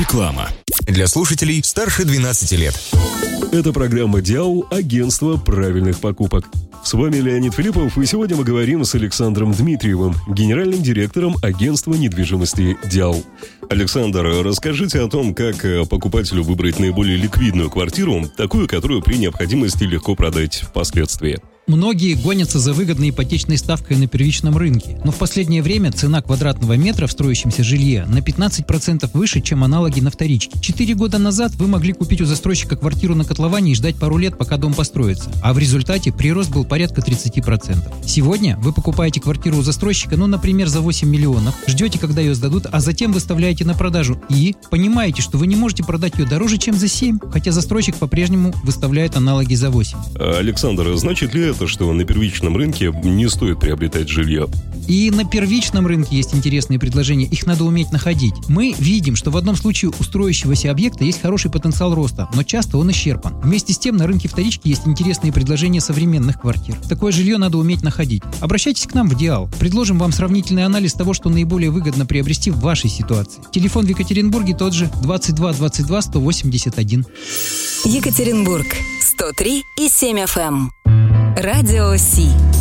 Реклама. Для слушателей старше 12 лет. Это программа «Диал. Агентство правильных покупок». С вами Леонид Филиппов, и сегодня мы говорим с Александром Дмитриевым, генеральным директором агентства недвижимости «Диал». Александр, расскажите о том, как покупателю выбрать наиболее ликвидную квартиру, такую, которую при необходимости легко продать впоследствии. Многие гонятся за выгодной ипотечной ставкой на первичном рынке, но в последнее время цена квадратного метра в строящемся жилье на 15% выше, чем аналоги на вторичке. 4 года назад вы могли купить у застройщика квартиру на котловане и ждать пару лет, пока дом построится, а в результате прирост был порядка 30%. Сегодня вы покупаете квартиру у застройщика, например, за 8 миллионов, ждете, когда ее сдадут, а затем выставляете на продажу и понимаете, что вы не можете продать ее дороже, чем за 7, хотя застройщик по-прежнему выставляет аналоги за 8. Александр, значит ли это, что на первичном рынке не стоит приобретать жилье? И на первичном рынке есть интересные предложения, их надо уметь находить. Мы видим, что в одном случае у строящегося объекта есть хороший потенциал роста, но часто он исчерпан. Вместе с тем на рынке вторички есть интересные предложения современных квартир. Такое жилье надо уметь находить. Обращайтесь к нам в «Диал». Предложим вам сравнительный анализ того, что наиболее выгодно приобрести в вашей ситуации. Телефон в Екатеринбурге тот же 22 22 181. Екатеринбург 103,7 FM. Радио Си.